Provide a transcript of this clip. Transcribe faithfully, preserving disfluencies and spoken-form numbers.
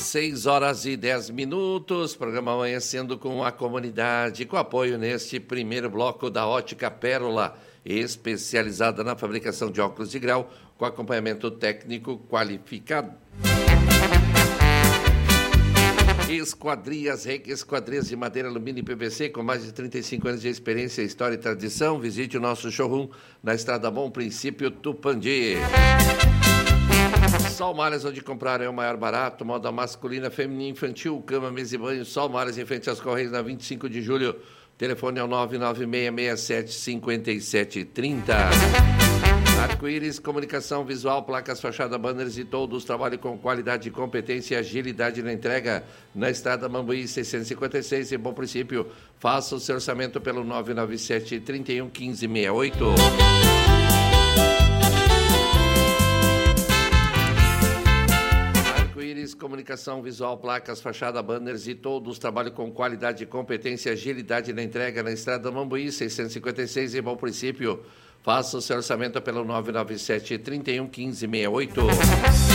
seis horas e dez minutos, programa Amanhecendo com a Comunidade, com apoio neste primeiro bloco da Ótica Pérola, especializada na fabricação de óculos de grau, com acompanhamento técnico qualificado. Esquadrias, Reiki, esquadrias de madeira, alumínio e P V C, com mais de trinta e cinco anos de experiência, história e tradição. Visite o nosso showroom na Estrada Bom Princípio, Tupandi. Sol Malhas, onde comprar é o maior barato. Moda masculina, feminina, infantil, cama, mesa e banho. Sol Malhas, em frente às Correias, na vinte e cinco de julho. Telefone é o nove nove seis seis sete cinco sete três zero. Arco-Íris, comunicação visual, placas, fachada, banners e todos. Trabalho com qualidade, competência e agilidade na entrega. Na Estrada Mambuí seiscentos e cinquenta e seis, em Bom Princípio. Faça o seu orçamento pelo nove nove sete, três um, um cinco seis oito. Arco-Íris, comunicação visual, placas, fachada, banners e todos. Trabalho com qualidade, competência e agilidade na entrega. Na Estrada Mambuí seiscentos e cinquenta e seis, em Bom Princípio. Faça o seu orçamento pelo nove nove sete, três um, um cinco seis oito.